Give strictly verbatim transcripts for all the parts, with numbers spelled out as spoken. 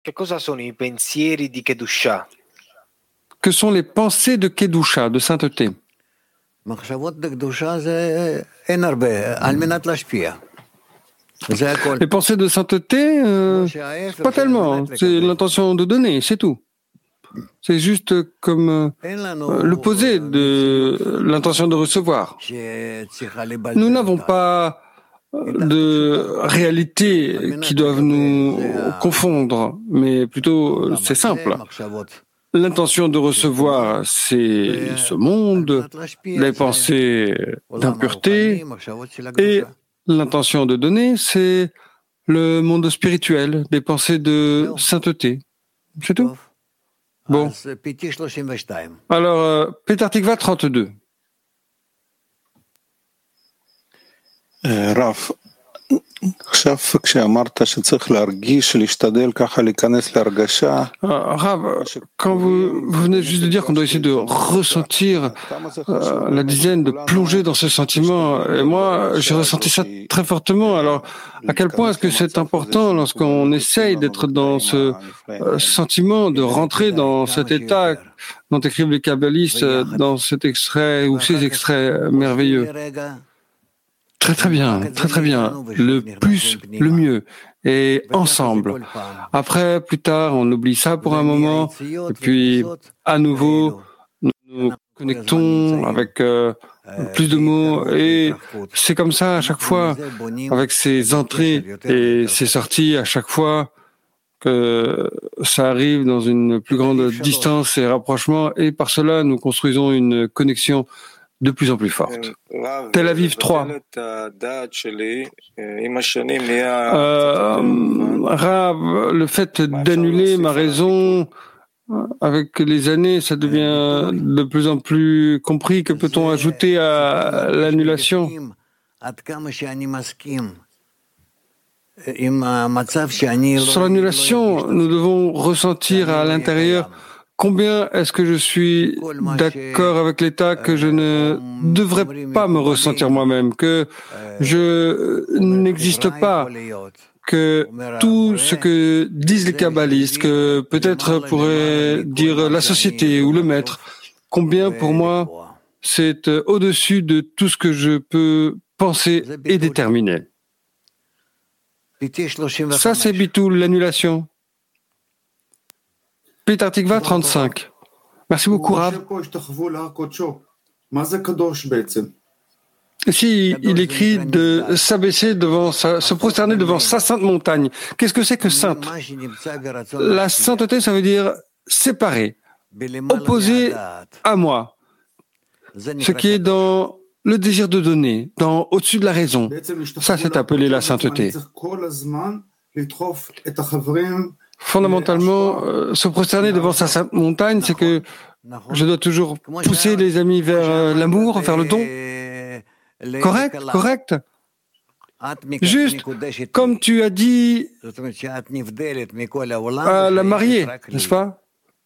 Che cosa sono i pensieri di Kedusha? Que sont les pensées de Kedusha, de sainteté? Les pensées de sainteté, euh, pas tellement. C'est l'intention de donner, c'est tout. C'est juste comme euh, l'opposé de l'intention de recevoir. Nous n'avons pas de réalités qui doivent nous confondre, mais plutôt c'est simple. L'intention de recevoir, c'est ce monde, les pensées d'impureté, et l'intention de donner, c'est le monde spirituel, des pensées de sainteté. C'est tout. Bon. Alors, euh, Petar Tikva trente-deux. Rav, Rav, quand vous, vous venez juste de dire qu'on doit essayer de ressentir euh, la dizaine, de plonger dans ce sentiment, et moi, j'ai ressenti ça très fortement. Alors, à quel point est-ce que c'est important lorsqu'on essaye d'être dans ce euh, sentiment, de rentrer dans cet état dont écrivent les kabbalistes dans cet extrait ou ces extraits merveilleux? Très très bien, très très bien. Le plus, le mieux. Et ensemble. Après, plus tard, on oublie ça pour un moment. Et puis, à nouveau, nous nous connectons avec euh, plus de mots. Et c'est comme ça à chaque fois, avec ces entrées et ces sorties à chaque fois, que ça arrive dans une plus grande distance et rapprochement. Et par cela, nous construisons une connexion de plus en plus forte. Tel Aviv trois. Euh, Rav, le fait d'annuler ma raison avec les années, ça devient de plus en plus compris. Que peut-on ajouter à l'annulation? Sur l'annulation, nous devons ressentir à l'intérieur combien est-ce que je suis d'accord avec l'état que je ne devrais pas me ressentir moi-même, que je n'existe pas, que tout ce que disent les kabbalistes, que peut-être pourrait dire la société ou le maître, combien pour moi c'est au-dessus de tout ce que je peux penser et déterminer. Ça, c'est bitul, l'annulation. Petar Tikva trente-cinq. Merci beaucoup, Rav. Ici, il écrit de s'abaisser devant sa, se prosterner devant sa sainte montagne. Qu'est-ce que c'est que sainte? La sainteté, ça veut dire séparé, opposé à moi. Ce qui est dans le désir de donner, dans au-dessus de la raison. Ça, c'est appelé la sainteté. Fondamentalement, euh, se prosterner devant sa sainte montagne, c'est que je dois toujours pousser les amis vers euh, l'amour, vers le don. Correct, correct. Juste comme tu as dit à la mariée, n'est-ce pas?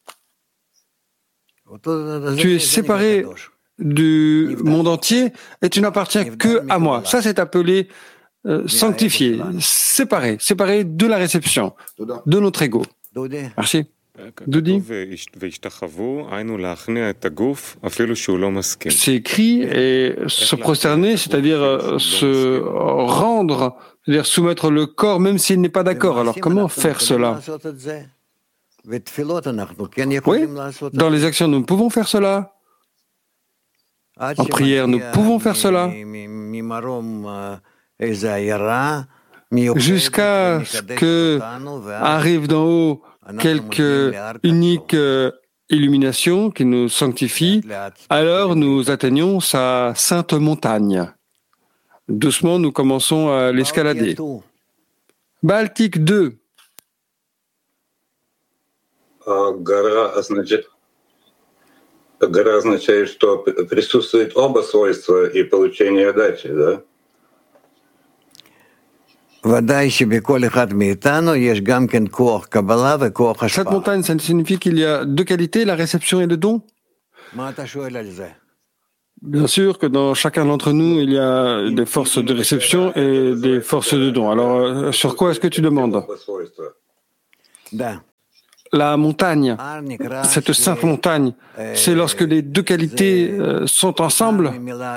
Tu es séparé du monde entier et tu n'appartiens que à moi. Ça, c'est appelé euh, sanctifié, séparé, séparé de la réception, de notre ego. Merci. Doudi. C'est écrit et se prosterner, c'est-à-dire euh, se rendre, c'est-à-dire soumettre le corps même s'il n'est pas d'accord. Alors comment faire cela? Oui, dans les actions, nous pouvons faire cela. En prière, nous pouvons faire cela. Jusqu'à ce que arrive d'en haut quelque unique illumination qui nous sanctifie, alors nous atteignons sa sainte montagne. Doucement, nous commençons à l'escalader. Baltique deux. Гора означает, что присутствует оба свойства и получение отдачи, да? Cette montagne, ça signifie qu'il y a deux qualités, la réception et le don? Bien sûr que dans chacun d'entre nous, il y a des forces de réception et des forces de don. Alors, sur quoi est-ce que tu demandes? La montagne, cette sainte montagne, c'est lorsque les deux qualités euh, sont ensemble.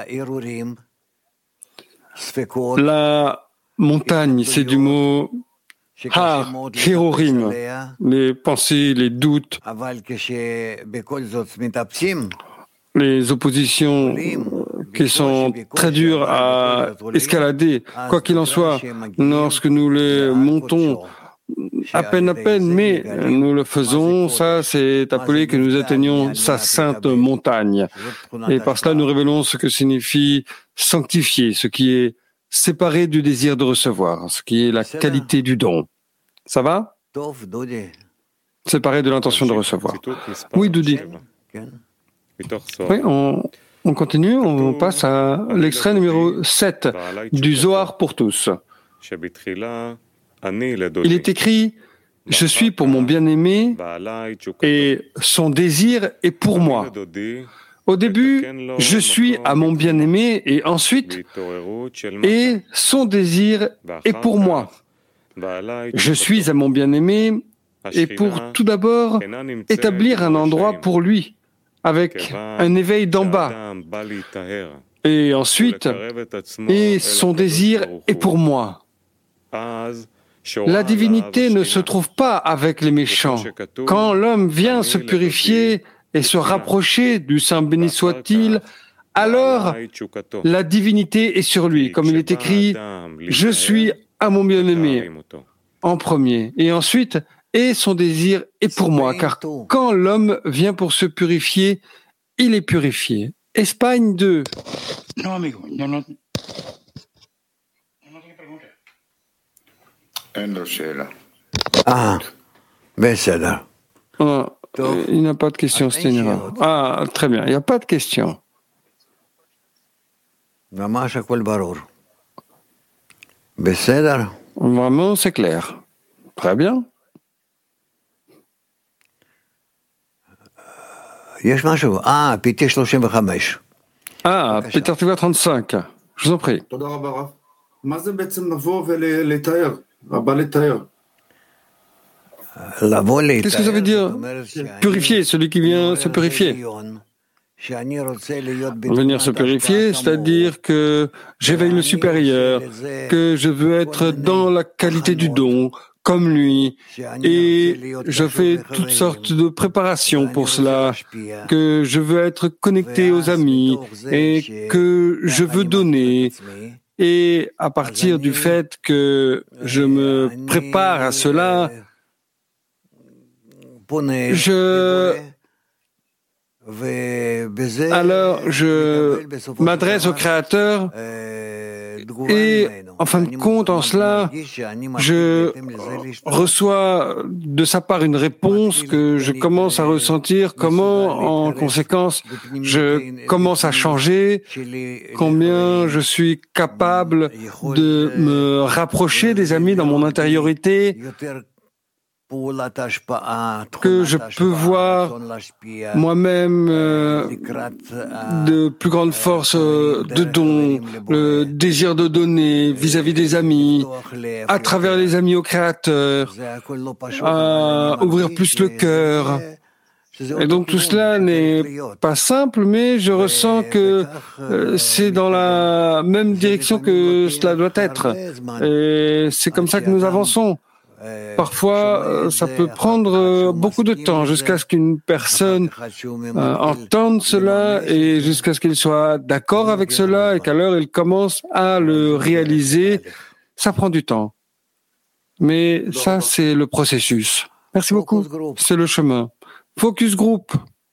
La montagne, c'est du mot Har, Hirorim, les pensées, les doutes, les oppositions qui sont très dures à escalader. Quoi qu'il en soit, lorsque nous les montons à peine à peine, mais nous le faisons, ça c'est appelé que nous atteignons sa sainte montagne. Et par cela nous révélons ce que signifie sanctifier, ce qui est séparé du désir de recevoir, ce qui est la qualité du don. Ça va? Séparé de l'intention de recevoir. Oui, Doudi. Oui, on, on continue, on passe à l'extrait numéro sept du Zohar pour tous. Il est écrit « Je suis pour mon bien-aimé et son désir est pour moi ». Au début, je suis à mon bien-aimé et ensuite, et son désir est pour moi. Je suis à mon bien-aimé et pour tout d'abord établir un endroit pour lui, avec un éveil d'en bas. Et ensuite, et son désir est pour moi. La divinité ne se trouve pas avec les méchants. Quand l'homme vient se purifier et se rapprocher du Saint béni soit-il, alors la divinité est sur lui. Comme il est écrit, je suis à mon bien-aimé en premier. Et ensuite, et son désir est pour moi. Car quand l'homme vient pour se purifier, il est purifié. Espagne deux. No, amigo, yo no... Ah, בסדר. Ah, il n'y a pas de question, c'est une erreur. Ah, très bien, il n'y a pas de question. ממש הכל ברור. בסדר? Vraiment, c'est clair. Très bien. יש משהו? אה, פיתי שלושים וחמש. Ah, Peter Tiva trente-cinq. Je vous en prie. תודה רבה רב. מה זה בעצם לבוא ולתאר? הבא לתאר. Qu'est-ce que ça veut dire? Purifier, celui qui vient se purifier. Venir se purifier, c'est-à-dire que j'éveille le supérieur, que je veux être dans la qualité du don, comme lui, et je fais toutes sortes de préparations pour cela, que je veux être connecté aux amis, et que je veux donner. Et à partir du fait que je me prépare à cela, je... Alors, je m'adresse au Créateur et, en fin de compte, en cela, je reçois de sa part une réponse que je commence à ressentir, comment, en conséquence, je commence à changer, combien je suis capable de me rapprocher des amis dans mon intériorité, que je peux voir moi-même euh, de plus grande force euh, de don, le désir de donner vis-à-vis des amis, à travers les amis au Créateur, à ouvrir plus le cœur. Et donc tout cela n'est pas simple, mais je ressens que euh, c'est dans la même direction que cela doit être. Et c'est comme ça que nous avançons. Parfois, ça peut prendre beaucoup de temps jusqu'à ce qu'une personne euh, entende cela et jusqu'à ce qu'il soit d'accord avec cela et qu'alors il commence à le réaliser. Ça prend du temps. Mais ça, c'est le processus. Merci beaucoup. C'est le chemin. Focus Group.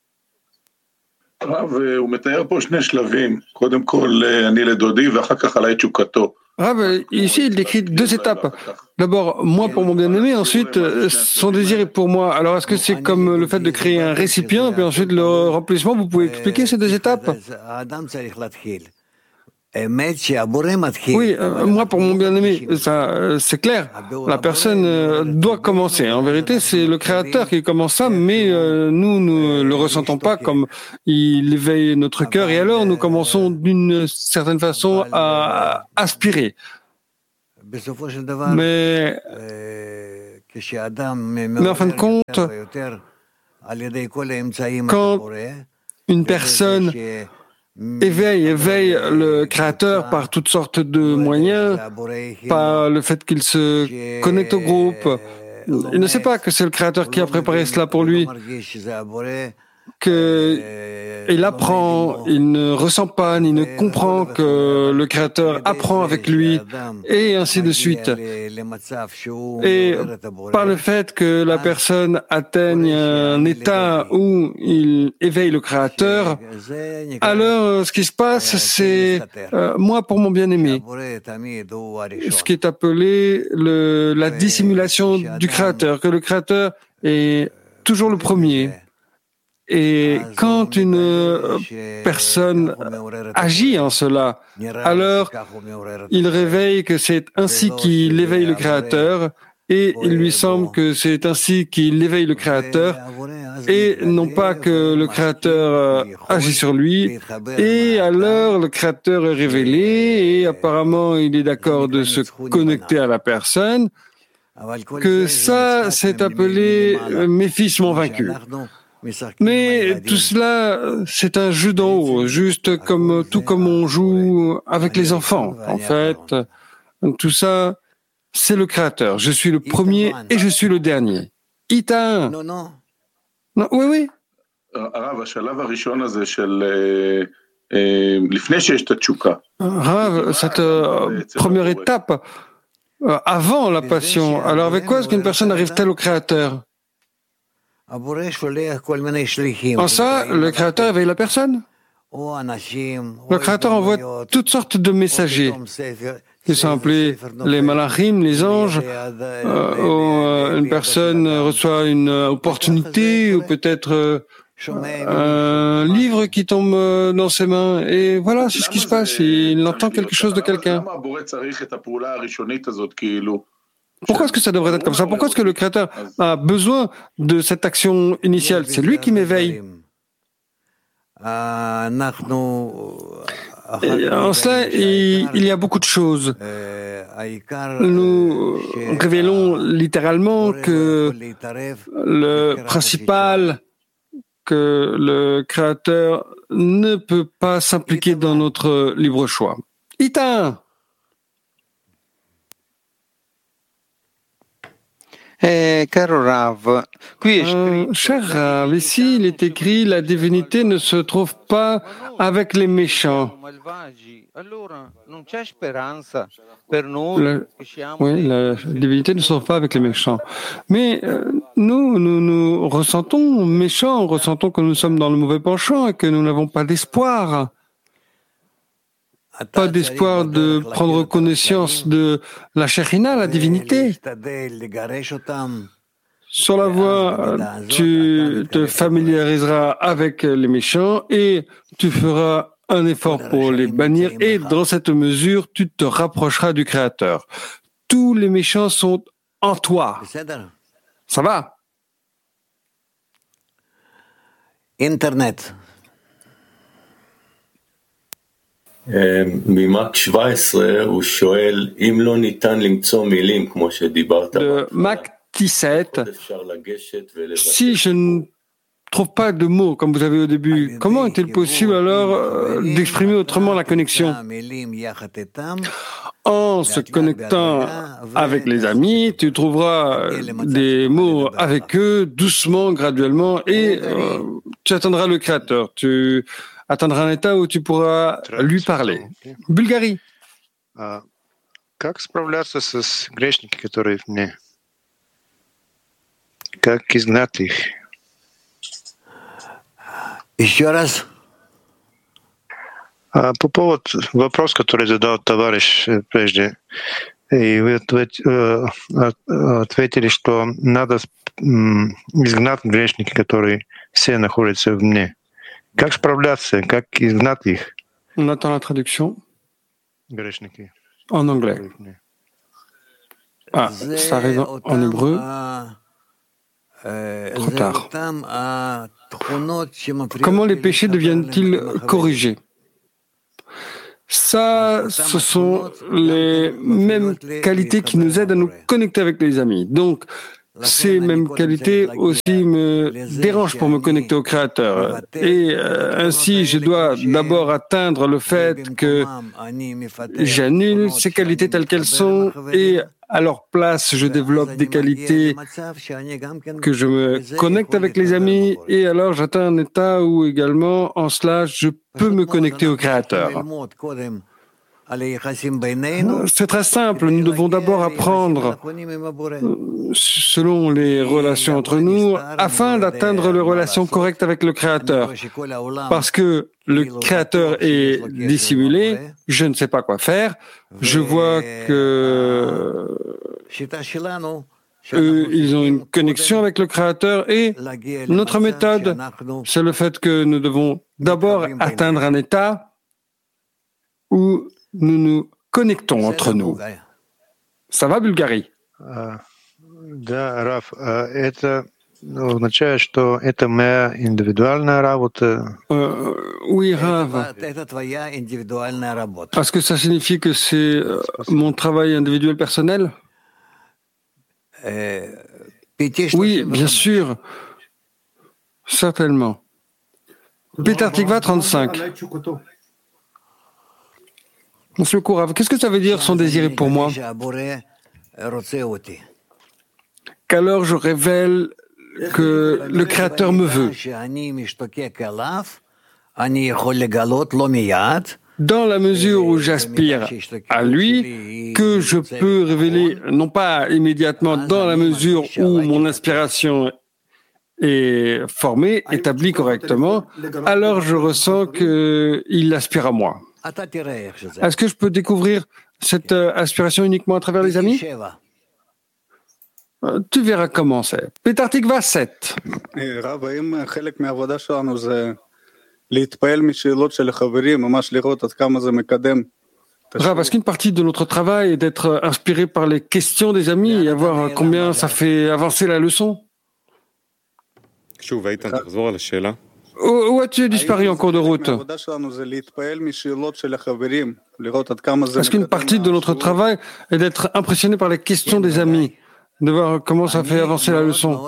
הוא מתאר פה שני שלבים, קודם כל אני לדודי ואחר כך עליי תשוקתו. Ah ben, ici, il décrit deux étapes. D'abord, moi pour mon bien-aimé, ensuite, son désir est pour moi. Alors, est-ce que c'est comme le fait de créer un récipient, puis ensuite le remplissement? Vous pouvez expliquer ces deux étapes? Oui, euh, moi pour mon bien-aimé, ça, euh, c'est clair. La personne euh, doit commencer. En vérité, c'est le Créateur qui commence ça, mais euh, nous, nous le ressentons pas comme il éveille notre cœur. Et alors, nous commençons d'une certaine façon à aspirer. Mais Mais en fin de compte, quand une personne éveille, éveille le Créateur par toutes sortes de moyens, par le fait qu'il se connecte au groupe, il ne sait pas que c'est le Créateur qui a préparé cela pour lui, qu'il apprend, il ne ressent pas, ni ne comprend que le Créateur apprend avec lui, et ainsi de suite. Et par le fait que la personne atteigne un état où il éveille le Créateur, alors ce qui se passe, c'est euh, moi pour mon bien-aimé, ce qui est appelé le, la dissimulation du Créateur, que le Créateur est toujours le premier. Et quand une personne agit en cela, alors il réveille que c'est ainsi qu'il éveille le Créateur, et il lui semble que c'est ainsi qu'il éveille le Créateur, et non pas que le Créateur agit sur lui, et alors le Créateur est révélé, et apparemment il est d'accord de se connecter à la personne, que ça, c'est appelé « mes fils m'ont vaincu ». Mais tout cela, c'est un jeu d'en haut, juste comme tout comme on joue avec les enfants. En fait, tout ça, c'est le Créateur. Je suis le premier et je suis le dernier. Ita. Non, non. Non, oui, oui. Rav, cette euh, première étape, euh, avant la passion, alors avec quoi est-ce qu'une personne arrive-t-elle au Créateur? En ça, le Créateur éveille la personne. Le Créateur envoie toutes sortes de messagers qui sont appelés les malachim, les anges, euh, où euh, une personne reçoit une opportunité ou peut-être euh, un livre qui tombe dans ses mains, et voilà, c'est ce qui se passe. Il entend quelque chose de quelqu'un. Pourquoi est-ce que ça devrait être comme ça? Pourquoi est-ce que le Créateur a besoin de cette action initiale? C'est lui qui m'éveille. Et en cela, il, il y a beaucoup de choses. Nous révélons littéralement que le principal, que le Créateur ne peut pas s'impliquer dans notre libre choix. Ita! Eh, caro Rav, qui est euh, cher Rav, ici il est écrit la divinité ne se trouve pas avec les méchants. La, oui, la divinité ne se trouve pas avec les méchants. Mais euh, nous, nous, nous ressentons méchants, ressentons que nous sommes dans le mauvais penchant et que nous n'avons pas d'espoir. Pas d'espoir de prendre connaissance de la Shekhinah, la divinité. Sur la voie, tu te familiariseras avec les méchants et tu feras un effort pour les bannir, et dans cette mesure, tu te rapprocheras du Créateur. Tous les méchants sont en toi. Ça va? Internet. De Mac dix-sept, si je ne trouve pas de mots, comme vous avez au début, comment est-il possible alors euh, d'exprimer autrement la connexion? En se connectant avec les amis, tu trouveras des mots avec eux, doucement, graduellement, et euh, tu atteindras le Créateur. Tu atteindra un état où tu pourras lui parler. Bulgarie. Как справляться с грешниками, которые в мне? Как изгнать их? Еще раз. По поводу вопрос, который задал товарищ прежде, и вы ответили, что надо изгнать грешники, которые все находятся в мне. Как справляться, как изгнать их? On attend la traduction. Грешники. En anglais. Ah, ça arrive en hébreu. Trop tard. Comment les péchés deviennent-ils corrigés? Ça, ce sont les mêmes qualités qui nous aident à nous connecter avec les amis. Donc, ces mêmes qualités aussi me dérangent pour me connecter au Créateur. Et euh, ainsi, je dois d'abord atteindre le fait que j'annule ces qualités telles qu'elles sont et à leur place, je développe des qualités que je me connecte avec les amis et alors j'atteins un état où également, en cela, je peux me connecter au Créateur. C'est très simple, nous devons d'abord apprendre selon les relations entre nous afin d'atteindre les relations correctes avec le Créateur. Parce que le Créateur est dissimulé, je ne sais pas quoi faire, je vois que eux, ils ont une connexion avec le Créateur et notre méthode, c'est le fait que nous devons d'abord atteindre un état où nous nous connectons entre nous. Ça va, Bulgarie? Да, Раф, это означает, что это моя индивидуальная работа. Oui, Rav. Est-ce que ça signifie que c'est mon travail individuel personnel? Oui, bien sûr. Certainement. Petar Tikva trente-cinq. Monsieur Kourav, qu'est-ce que ça veut dire son désiré pour moi? Qu'alors je révèle que le Créateur me veut. Dans la mesure où j'aspire à lui, que je peux révéler, non pas immédiatement, dans la mesure où mon inspiration est formée, établie correctement, alors je ressens qu'il aspire à moi. Est-ce que je peux découvrir cette aspiration uniquement à travers les amis? Tu verras comment c'est. Petar Tikva sept. Rav, est-ce qu'une partie de notre travail est d'être inspiré par les questions des amis et voir combien ça fait avancer la leçon? Où as-tu disparu en cours de route? Est-ce qu'une partie de notre travail est d'être impressionné par les questions des amis, de voir comment ça fait avancer la leçon?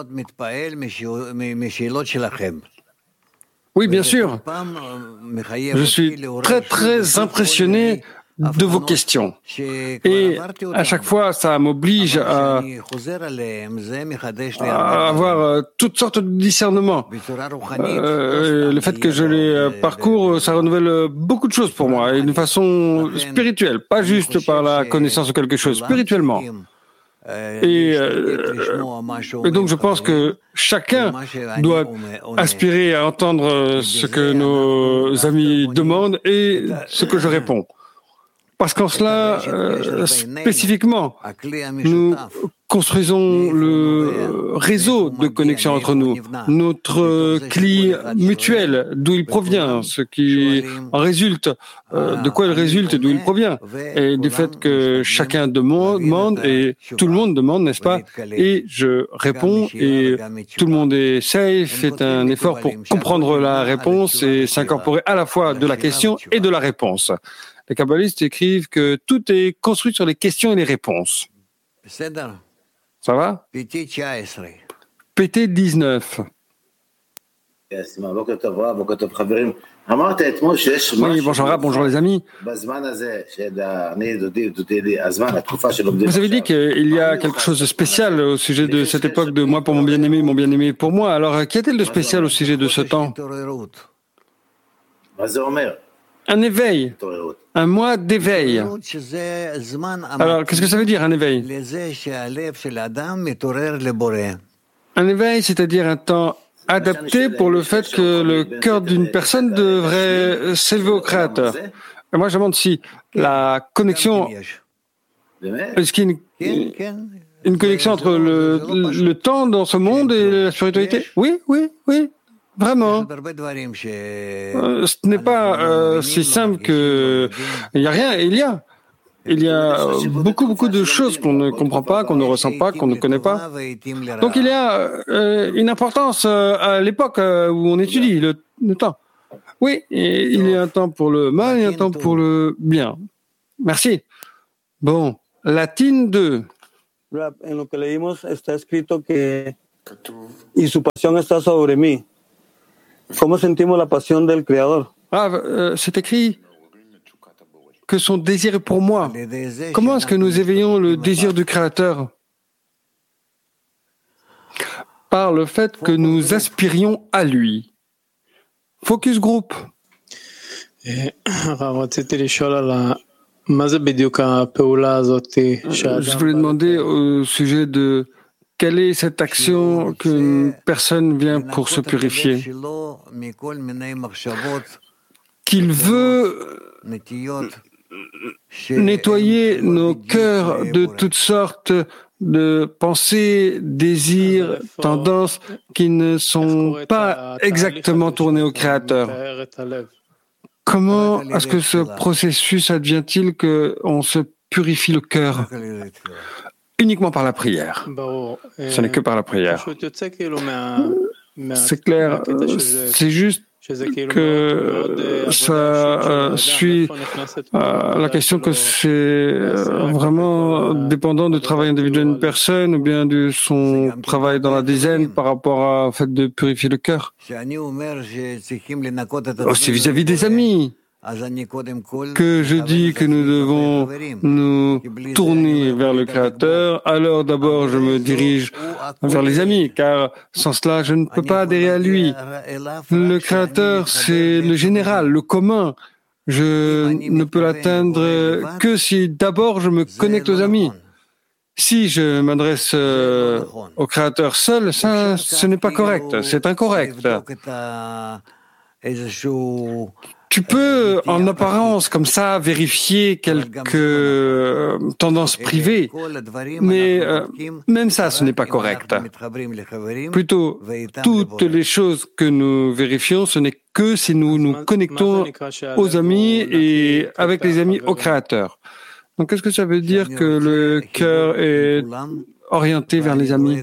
Oui, bien sûr. Je suis très, très impressionné de vos questions. Et à chaque fois, ça m'oblige à, à avoir toutes sortes de discernements. Euh, le fait que je les parcours, ça renouvelle beaucoup de choses pour moi, et d'une façon spirituelle, pas juste par la connaissance de quelque chose, spirituellement. Et, euh, et donc je pense que chacun doit aspirer à entendre ce que nos amis demandent et ce que je réponds. Parce qu'en cela, euh, spécifiquement, nous construisons le réseau de connexion entre nous, notre cli mutuel, d'où il provient, ce qui en résulte, euh, de quoi il résulte, d'où il provient, et du fait que chacun demande, et tout le monde demande, n'est-ce pas? Et je réponds, et tout le monde essaye, fait un effort pour comprendre la réponse et s'incorporer à la fois de la question et de la réponse. Les kabbalistes écrivent que tout est construit sur les questions et les réponses. Ça va? P T dix-neuf. Oui, bonjour Rab, bonjour les amis. Vous avez dit qu'il y a quelque chose de spécial au sujet de cette époque de moi pour mon bien-aimé, mon bien-aimé pour moi. Alors, qu'y a-t-il de spécial au sujet de ce temps? Un éveil, un mois d'éveil. Alors, qu'est-ce que ça veut dire, un éveil? Un éveil, c'est-à-dire un temps adapté pour le fait que le cœur d'une personne devrait s'élever au Créateur. Et moi, je demande si la connexion, est-ce qu'il y a une, une connexion entre le, le temps dans ce monde et la spiritualité? Oui, oui, oui. Vraiment. Euh, ce n'est pas euh, si simple que... Il n'y a rien, il y a. Il y a beaucoup, beaucoup de choses qu'on ne comprend pas, qu'on ne ressent pas, qu'on ne connaît pas. Donc il y a euh, une importance euh, à l'époque euh, où on étudie le, le temps. Oui, et il y a un temps pour le mal et un temps pour le bien. Merci. Bon, Latine deux. En lo que leímos está escrito que y su pasión está sobre mí. ¿Cómo sentimos la pasión del Creador? Ah, euh, c'est écrit que son désir est pour moi. Comment est-ce que nous éveillons le désir du Créateur? Par le fait que nous aspirions à lui. Focus group. Je voulais demander au sujet de quelle est cette action qu'une personne vient pour se purifier. Qu'il veut nettoyer nos cœurs de toutes sortes de pensées, désirs, tendances qui ne sont pas exactement tournées au Créateur. Comment est-ce que ce processus advient-il qu'on se purifie le cœur? Uniquement par la prière. Ce n'est que par la prière. C'est clair, c'est juste que ça euh, suit euh, la question que c'est euh, vraiment dépendant du travail individuel d'une personne ou bien de son travail dans la dizaine par rapport au fait de purifier le cœur. Aussi vis-à-vis des amis, que je dis que nous devons nous tourner vers le Créateur, alors d'abord je me dirige vers les amis, car sans cela je ne peux pas adhérer à lui. Le Créateur, c'est le général, le commun. Je ne peux l'atteindre que si d'abord je me connecte aux amis. Si je m'adresse euh, au Créateur seul, ça, ce n'est pas correct, c'est incorrect. Tu peux, en apparence, comme ça, vérifier quelques tendances privées, mais euh, même ça, ce n'est pas correct. Plutôt, toutes les choses que nous vérifions, ce n'est que si nous nous connectons aux amis et avec les amis au Créateur. Donc, qu'est-ce que ça veut dire que le cœur est orienté vers les amis?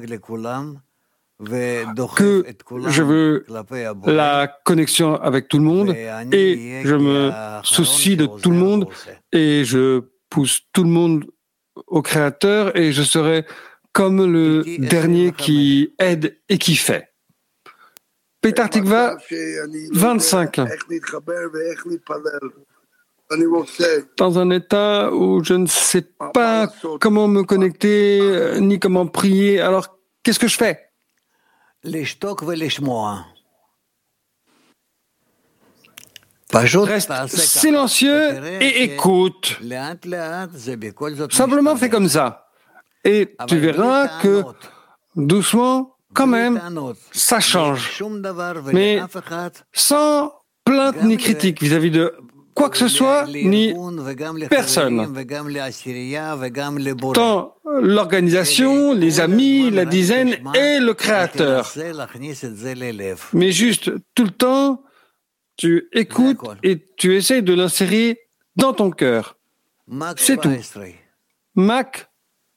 Que je veux la connexion avec tout le monde et je me soucie de tout le monde et je pousse tout le monde au Créateur et je serai comme le dernier qui aide et qui fait. Petar Tikva, vingt-cinq. Dans un état où je ne sais pas comment me connecter ni comment prier, alors qu'est-ce que je fais? Reste silencieux et écoute. Simplement fais comme ça. Et tu verras que doucement, quand même, ça change. Mais sans plainte ni critique vis-à-vis de quoi que ce soit, ni personne. Tant l'organisation, les amis, la dizaine et le Créateur. Mais juste, tout le temps, tu écoutes et tu essaies de l'insérer dans ton cœur. C'est tout. Mac,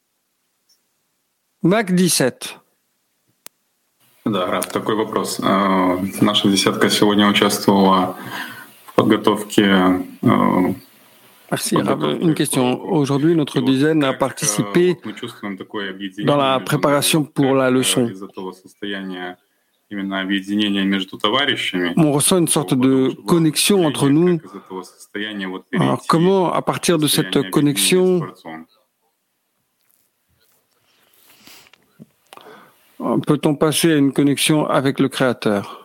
Mac dix-sept. Да, Раф, такой вопрос. Наша десятка сегодня участвовала в подготовке. Merci. Une question. Aujourd'hui, notre dizaine a participé dans la préparation pour la leçon. On ressent une sorte de connexion entre nous. Alors, comment, à partir de cette connexion, peut-on passer à une connexion avec le Créateur?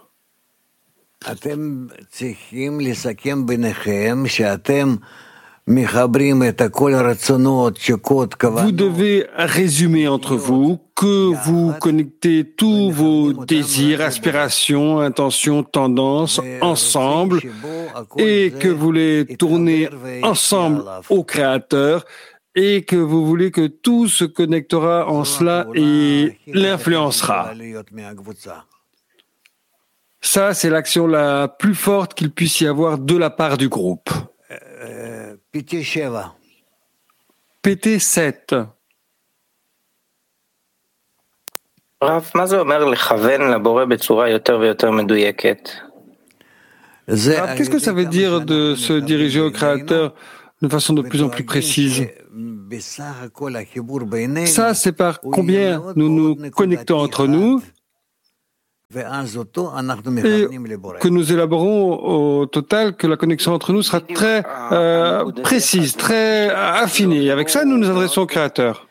Vous devez résumer entre vous que vous connectez tous vos désirs, aspirations, intentions, tendances ensemble et que vous les tournez ensemble au Créateur et que vous voulez que tout se connectera en cela et l'influencera. Ça, c'est l'action la plus forte qu'il puisse y avoir de la part du groupe. P T sept. רב, מה זה אומר לכוון לבורא בצורה יותר ויותר מדויקת? Qu'est-ce que ça veut dire de se diriger au Créateur de façon de plus en plus précise? Ça, c'est par combien nous nous connectons entre nous et que nous élaborons au total que la connexion entre nous sera très euh, précise, très affinée. Avec ça, nous nous adressons au Créateur.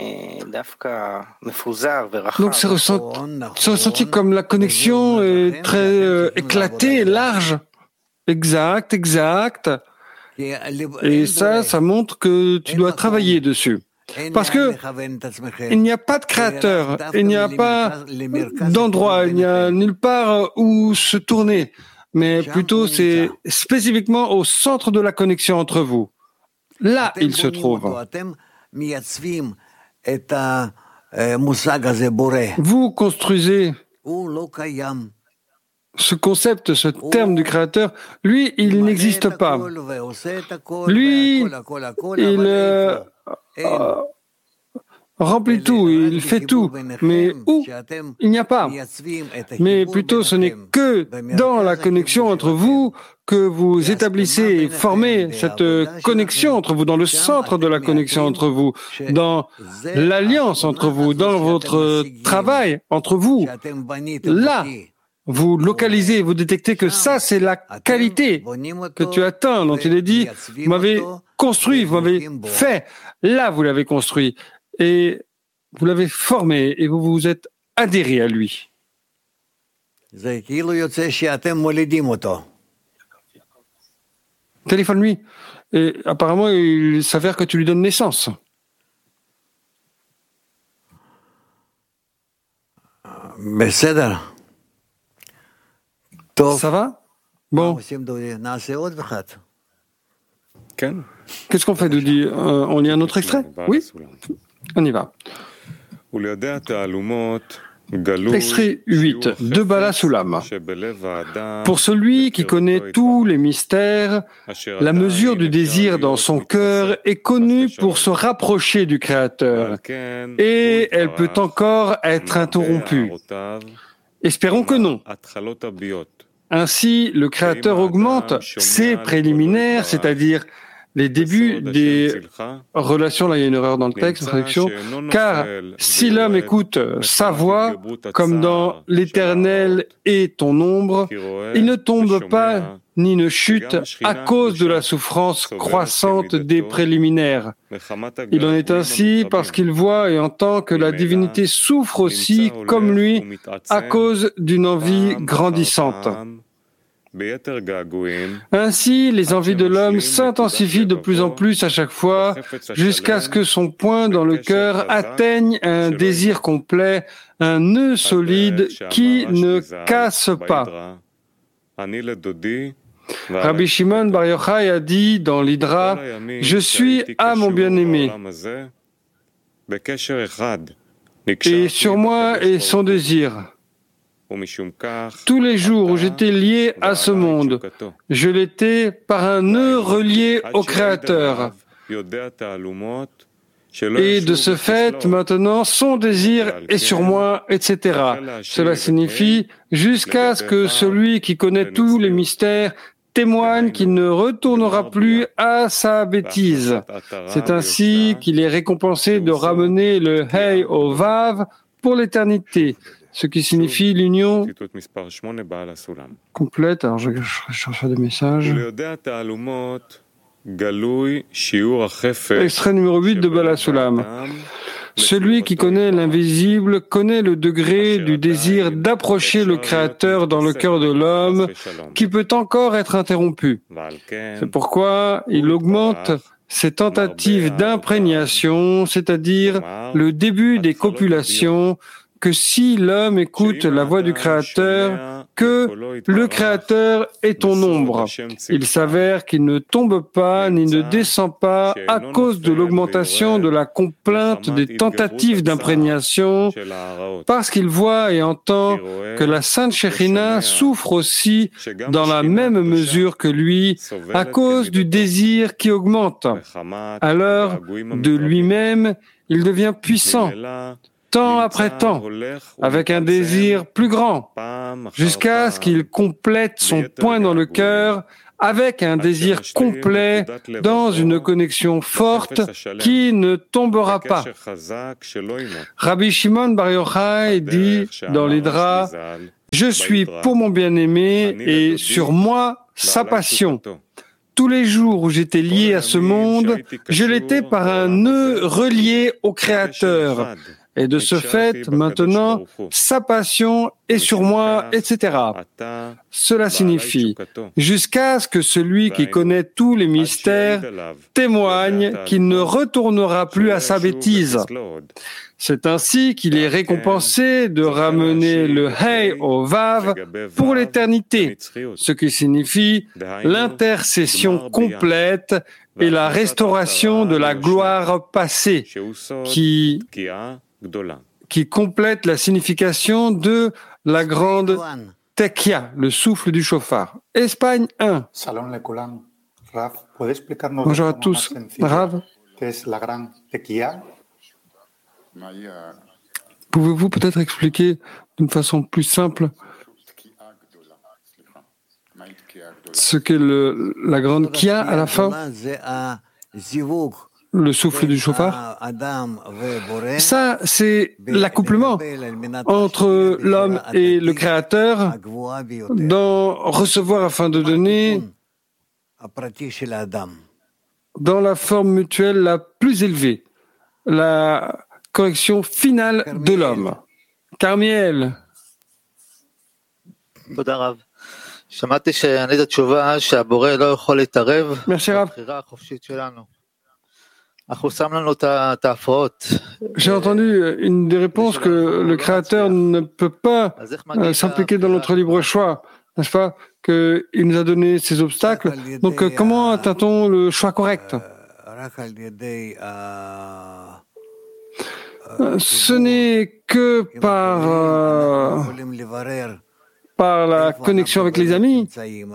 Donc c'est ressenti, c'est ressenti comme la connexion est très euh, éclatée, large. Exact, exact. Et ça, ça montre que tu dois travailler dessus. Parce que il n'y a pas de créateur, il n'y a pas d'endroit, il n'y a nulle part où se tourner. Mais plutôt, c'est spécifiquement au centre de la connexion entre vous. Là, il se trouve. Vous construisez ce concept, ce terme du créateur. Lui, il n'existe pas. Lui, il euh, euh, remplit tout, il fait tout. Mais où? Il n'y a pas. Mais plutôt, ce n'est que dans la connexion entre vous que vous établissez et formez cette connexion entre vous, dans le centre de la connexion entre vous, dans l'alliance entre vous, dans votre travail entre vous. Là, vous localisez, vous détectez que ça, c'est la qualité que tu atteins, dont il est dit, vous m'avez construit, vous m'avez fait. Là, vous l'avez construit. Et vous l'avez formé et vous vous êtes adhéré à lui. Téléphone-lui. Et apparemment, il s'avère que tu lui donnes naissance. Ça va? Bon. Qu'est-ce qu'on fait, Doudi? euh, On lit un autre extrait? Oui? On y va. Extrait huit de Bala Sulam. Pour celui qui connaît tous les mystères, la mesure du désir dans son cœur est connue pour se rapprocher du Créateur et elle peut encore être interrompue. Espérons que non. Ainsi, le Créateur augmente ses préliminaires, c'est-à-dire les débuts des relations, là il y a une erreur dans le texte, traduction, car si l'homme écoute sa voix, comme dans l'Éternel est ton ombre, il ne tombe pas ni ne chute à cause de la souffrance croissante des préliminaires. Il en est ainsi parce qu'il voit et entend que la divinité souffre aussi, comme lui, à cause d'une envie grandissante. Ainsi, les envies de l'homme s'intensifient de plus en plus à chaque fois, jusqu'à ce que son point dans le cœur atteigne un désir complet, un nœud solide qui ne casse pas. Rabbi Shimon Bar Yochai a dit dans l'Hydra, « Je suis à mon bien-aimé, et sur moi est son désir. » Tous les jours où j'étais lié à ce monde, je l'étais par un nœud relié au Créateur. Et de ce fait, maintenant, son désir est sur moi, et cetera. Cela signifie jusqu'à ce que celui qui connaît tous les mystères témoigne qu'il ne retournera plus à sa bêtise. C'est ainsi qu'il est récompensé de ramener le Hey au Vav pour l'éternité. Ce qui signifie l'union complète. Alors, je, je, je reçois des messages. Extrait numéro huit de Bala Sulam. Celui qui connaît l'invisible connaît le degré du désir d'approcher le Créateur dans le cœur de l'homme, qui peut encore être interrompu. C'est pourquoi il augmente ses tentatives d'imprégnation, c'est-à-dire le début des copulations, que si l'homme écoute la voix du Créateur, que le Créateur est ton ombre. Il s'avère qu'il ne tombe pas ni ne descend pas à cause de l'augmentation de la complainte des tentatives d'imprégnation, parce qu'il voit et entend que la Sainte Shekhinah souffre aussi dans la même mesure que lui, à cause du désir qui augmente. Alors, de lui-même, il devient puissant, temps après temps, avec un désir plus grand, jusqu'à ce qu'il complète son point dans le cœur avec un désir complet dans une connexion forte qui ne tombera pas. Rabbi Shimon Bar Yochai dit dans l'Hydra, « Je suis pour mon bien-aimé et sur moi sa passion. Tous les jours où j'étais lié à ce monde, je l'étais par un nœud relié au Créateur. Et de ce fait, maintenant, sa passion est sur moi, et cetera. Cela signifie, jusqu'à ce que celui qui connaît tous les mystères témoigne qu'il ne retournera plus à sa bêtise. C'est ainsi qu'il est récompensé de ramener le Hey au Vav pour l'éternité, ce qui signifie l'intercession complète et la restauration de la gloire passée, qui qui complète la signification de la grande tekia, le souffle du chauffard. Espagne un. Bonjour à tous. Rav, pouvez-vous peut-être expliquer d'une façon plus simple ce qu'est le, la grande kia à la fin? Le souffle du chauffard. Ça, c'est l'accouplement entre l'homme et le Créateur dans recevoir afin de donner dans la forme mutuelle la plus élevée, la correction finale de l'homme. Carmiel. Merci Rav. J'ai entendu une des réponses que le Créateur ne peut pas euh, s'impliquer dans notre libre choix, n'est-ce pas, qu'il nous a donné ces obstacles. Donc euh, comment atteint-on le choix correct? euh, Ce n'est que par... Euh, par la connexion avec les amis,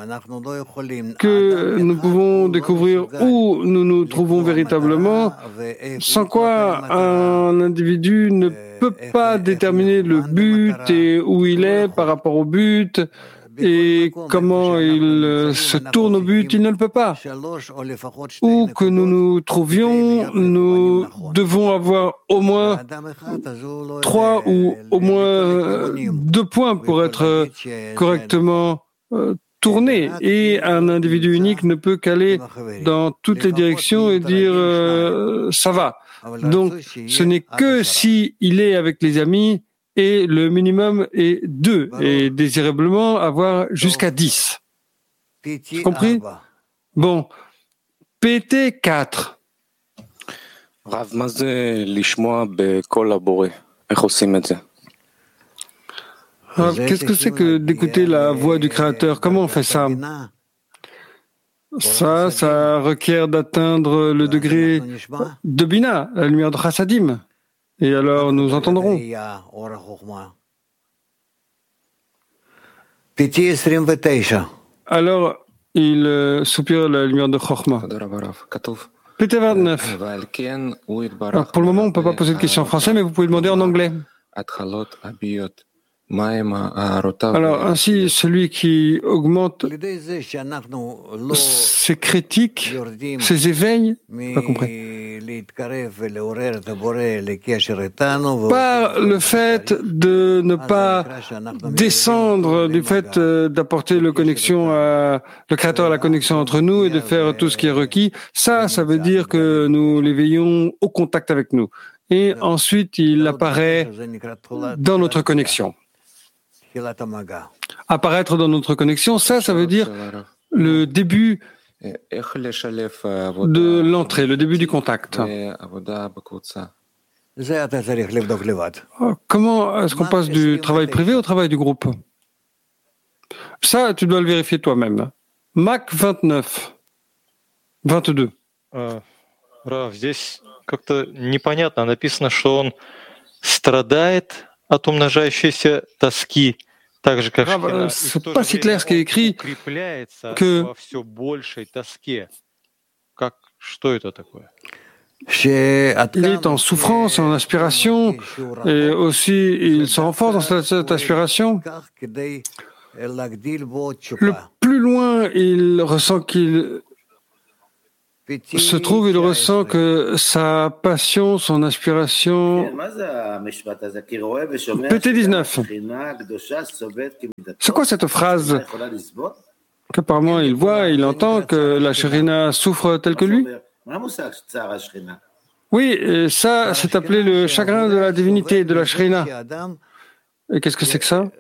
que nous pouvons découvrir où nous nous trouvons véritablement, sans quoi un individu ne peut pas déterminer le but et où il est par rapport au but, et comment il se tourne au but, il ne le peut pas. Où que nous nous trouvions, nous devons avoir au moins trois ou au moins deux points pour être correctement tourné. Et un individu unique ne peut qu'aller dans toutes les directions et dire euh, ça va. Donc, ce n'est que si il est avec les amis. Et le minimum est deux, et désirablement avoir jusqu'à dix. Compris? Bon. P T quatre. Rav, qu'est-ce que c'est que d'écouter la voix du Créateur? Comment on fait ça? Ça, ça requiert d'atteindre le degré de Bina, la lumière de Chassadim. Et alors nous entendrons. Alors il euh, soupire la lumière de Chochma. P T vingt-neuf. Alors pour le moment on ne peut pas poser de questions en français, mais vous pouvez demander en anglais. Alors ainsi, celui qui augmente ses critiques, ses éveils, pas compris, par le fait de ne pas descendre, du fait d'apporter le connexion à, le Créateur à la connexion entre nous et de faire tout ce qui est requis, ça, ça veut dire que nous l'éveillons au contact avec nous. Et ensuite, il apparaît dans notre connexion. Apparaître dans notre connexion, ça, ça veut dire le début de l'entrée, le début du contact. Comment est-ce qu'on passe du travail privé au travail du groupe? Ça, tu dois le vérifier toi-même. Mac vingt-neuf, vingt-deux. Рав, здесь как-то непонятно написано, что он страдает от умножающейся тоски, так же как Шхина, c'est pas si clair ce qui est écrit que во все большей тоске. Как, что это такое? Il est en souffrance, en aspiration, et aussi il se renforce dans cette, cette aspiration le plus loin il ressent qu'il se trouve, il ressent que sa passion, son aspiration... P T dix-neuf. C'est quoi cette phrase qu'apparemment il voit, il entend que la Shérina souffre tel que lui? Oui, et ça, c'est appelé le chagrin de la divinité, de la Shérina. Et qu'est-ce que c'est que ça?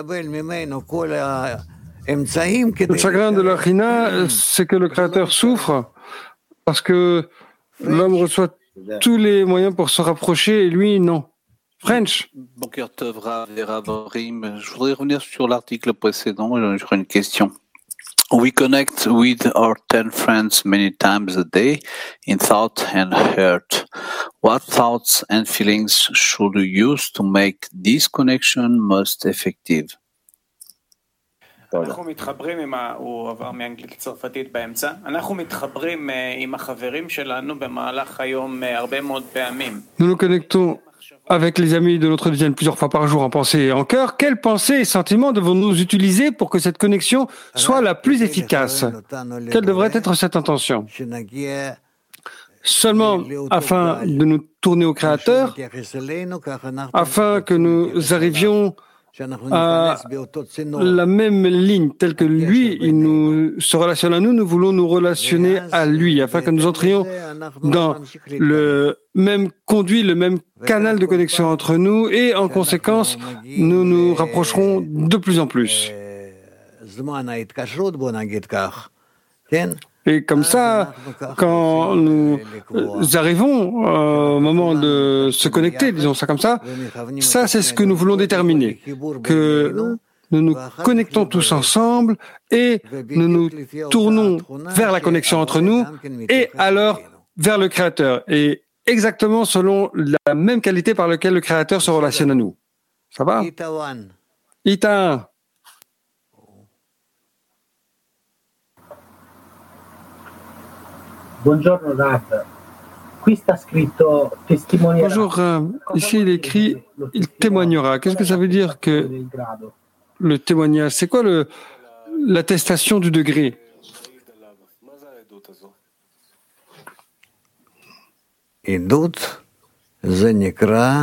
Le chagrin de la Shérina, c'est que le Créateur souffre parce que l'homme reçoit tous les moyens pour se rapprocher et lui, non. French. Boker Tov, Rav et Rav Orim. Je voudrais revenir sur l'article précédent. J'aurais une question. We connect with our ten friends many times a day in thought and heart. What thoughts and feelings should we use to make this connection most effective? אנחנו מתחברים עם ה... הוא עבר מאנגלית לצרפתית באמצע. אנחנו מתחברים עם החברים שלנו במהלך היום הרבה מאוד פעמים. Nous nous connectons avec les amis de notre dizaine plusieurs fois par jour en pensée et en cœur. Quelles pensées et sentiments devons-nous utiliser pour que cette connexion soit la plus efficace? Quelle devrait être cette intention? Seulement afin de nous tourner au Créateur, afin que nous arrivions à la même ligne, telle que lui, il nous se relationne à nous, nous voulons nous relationner à lui, afin que nous entrions dans le même conduit, le même canal de connexion entre nous, et en conséquence, nous nous rapprocherons de plus en plus. Et comme ça, quand nous arrivons au moment de se connecter, disons ça comme ça, ça c'est ce que nous voulons déterminer, que nous nous connectons tous ensemble et nous nous tournons vers la connexion entre nous et alors vers le Créateur, et exactement selon la même qualité par laquelle le Créateur se relationne à nous. Ça va? Ita. Buongiorno Rav. Qui sta scritto testimoniera. Bonjour, euh, ici il est écrit il témoignera. Qu'est-ce que ça veut dire que le témoignage? C'est quoi le, l'attestation du degré? עדות זה נקרא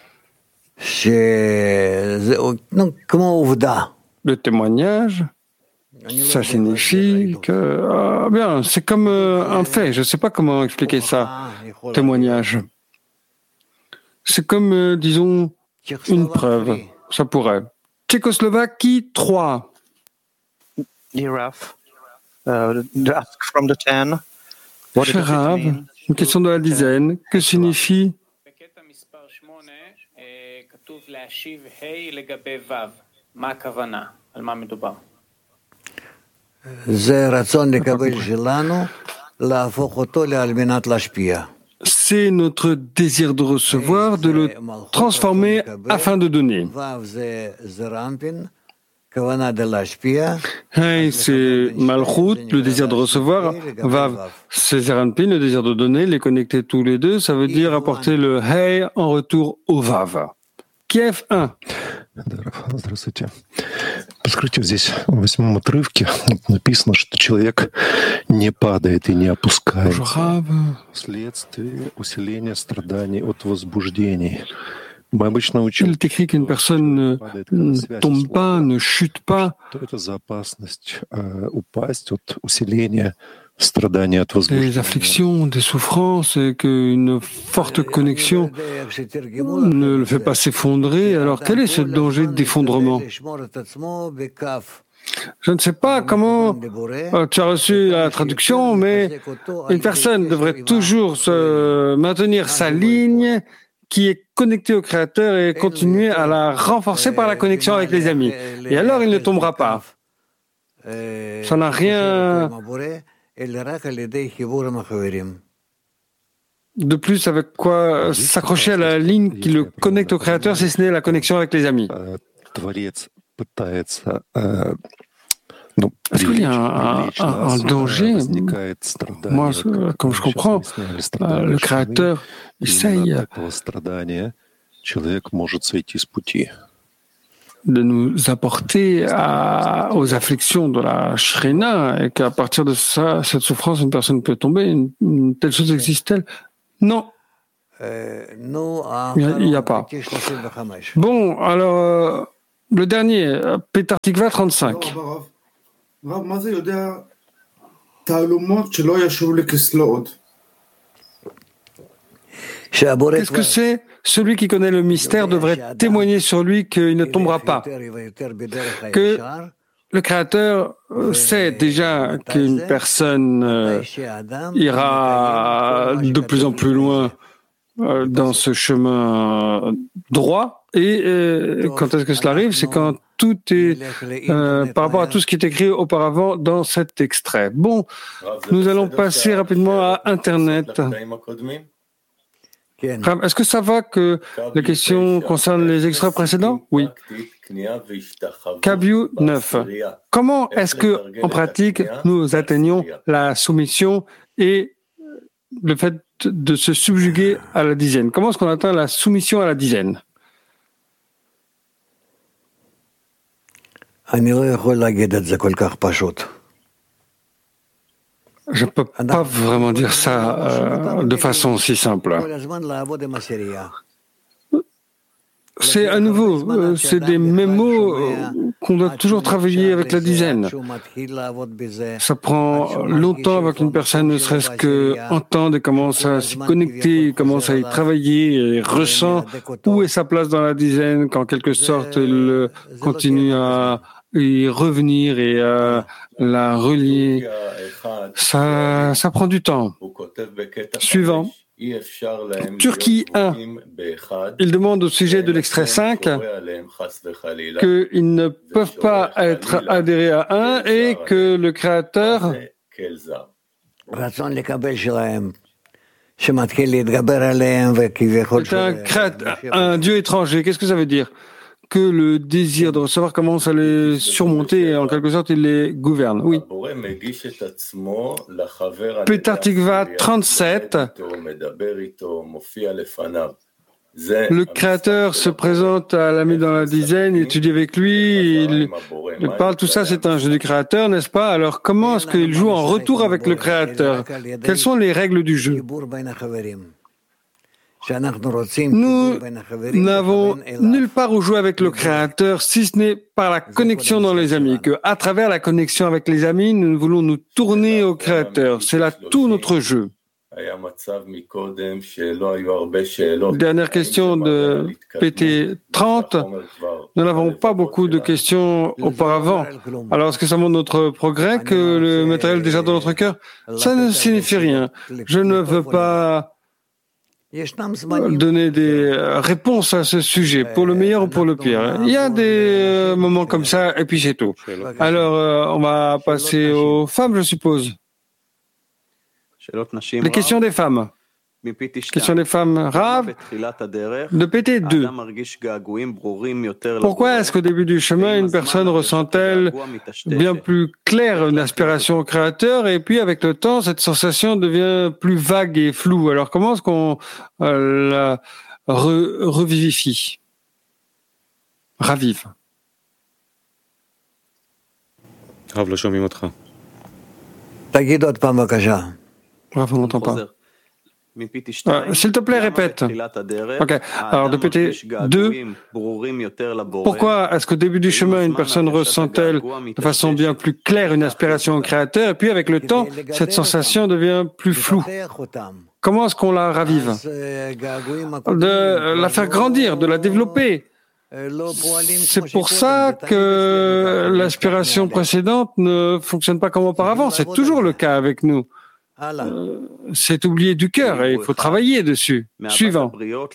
שזה כמו עובדה. Le témoignage, ça signifie que, ah, bien, c'est comme euh, un fait. Je ne sais pas comment expliquer ça. Témoignage. C'est comme, euh, disons, une preuve. Ça pourrait. Tchécoslovaquie trois. Dear Rav, uh, ask from the ten. What Cher Rav, une question de la dizaine. Que signifie c'est notre désir de recevoir, de le transformer afin de donner. Hey, c'est Malchut, le désir de recevoir. Vav, c'est Zeranpin, le désir de donner. Les connecter tous les deux, ça veut dire apporter le Hey en retour au Vav. Kiev un. Здравствуйте. Подскажите, здесь в восьмом отрывке написано, что человек не падает и не опускается вследствие усиления страданий от возбуждений. Мы обычно учим, il est écrit qu'une personne ne tombe pas, ne chute pas. Что это за опасность упасть от усиления страданий от возбуждения? Des afflictions, des souffrances, et qu'une forte connexion ne le fait pas s'effondrer. Alors quel est ce danger d'effondrement? Je ne sais pas comment euh, tu as reçu la traduction, mais une personne devrait toujours se maintenir sa ligne qui est connectée au Créateur et continuer à la renforcer par la connexion avec les amis. Et alors il ne tombera pas. Ça n'a rien de plus avec quoi s'accrocher à la ligne qui le connecte au Créateur, si ce n'est la connexion avec les amis. Est-ce qu'il y a un, un, un danger? Moi, comme je comprends, le Créateur essaye de nous apporter à, aux afflictions de la Shrina et qu'à partir de ça, cette souffrance, une personne peut tomber. Une, une telle chose existe-t-elle? Non. Il n'y a, a pas. Bon, alors, euh, le dernier, Petar Tikva trente-cinq. Qu'est-ce que c'est? Celui qui connaît le mystère devrait témoigner sur lui qu'il ne tombera pas. Que le Créateur sait déjà qu'une personne euh, ira de plus en plus loin euh, dans ce chemin droit. Et euh, quand est-ce que cela arrive? C'est quand tout est euh, par rapport à tout ce qui est écrit auparavant dans cet extrait. Bon, nous allons passer rapidement à Internet. Est-ce que ça va que la question concerne les extraits précédents? Oui. Kabiu neuf. Comment est-ce que, en pratique, nous atteignons la soumission et le fait de se subjuguer à la dizaine? Comment est-ce qu'on atteint la soumission à la dizaine? Je ne peux pas vraiment dire ça euh, de façon aussi simple. C'est à nouveau, euh, c'est des mêmes mots euh, qu'on doit toujours travailler avec la dizaine. Ça prend longtemps avant qu'une personne ne serait-ce qu'entende et commence à s'y connecter, commence à y travailler et ressent où est sa place dans la dizaine, qu'en quelque sorte elle continue à y revenir et à la relier. Ça, ça prend du temps. Suivant. Turquie un. Il demande au sujet de l'extrait cinq qu'ils ne peuvent pas être adhérés à un et que le Créateur est un, créateur, un Dieu étranger. Qu'est-ce que ça veut dire? Que le désir de recevoir commence à les surmonter et en quelque sorte il les gouverne. Oui. Petar Tikva trente-sept. Le Créateur se présente à l'ami dans la dizaine, il étudie avec lui, il, il parle, tout ça c'est un jeu du Créateur, n'est-ce pas? Alors comment est-ce qu'il joue en retour avec le Créateur? Quelles sont les règles du jeu? Nous n'avons nulle part où jouer avec le Créateur, si ce n'est par la connexion dans les amis, que à travers la connexion avec les amis, nous voulons nous tourner au Créateur. C'est là tout notre jeu. Dernière question de P T trente. Nous n'avons pas beaucoup de questions auparavant. Alors, est-ce que ça montre notre progrès, que le matériel est déjà dans notre cœur? Ça ne signifie rien. Je ne veux pas donner des réponses à ce sujet, pour le meilleur ou pour le pire. Il y a des moments comme ça, et puis c'est tout. Alors, euh, on va passer aux femmes, je suppose. Les questions des femmes. Question des femmes. Rav, de P T deux. Pourquoi est-ce qu'au début du chemin, une personne ressent-elle bien plus claire une aspiration au Créateur et puis avec le temps, cette sensation devient plus vague et floue? Alors comment est-ce qu'on euh, la re- revivifie? Ravive. Rav, לא שומעים אותך. תגיד עוד פעם בבקשה. Rav, on n'entend pas. Ah, s'il te plaît, répète. Ok. Alors, de P T deux, pourquoi est-ce qu'au début du chemin, une personne ressent-elle de façon bien plus claire une aspiration au Créateur, et puis avec le temps, cette sensation devient plus floue? Comment est-ce qu'on la ravive? De la faire grandir, de la développer. C'est pour ça que l'aspiration précédente ne fonctionne pas comme auparavant. C'est toujours le cas avec nous. Euh, c'est oublié du cœur et il faut travailler dessus. Suivant.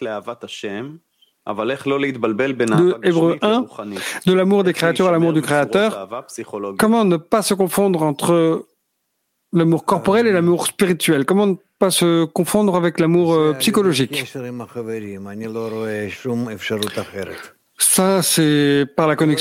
De Hébreux un, de l'amour des créatures à l'amour du Créateur. Comment ne pas se confondre entre l'amour corporel et l'amour spirituel? Comment ne pas se confondre avec l'amour euh, psychologique? Ça, c'est par la connexion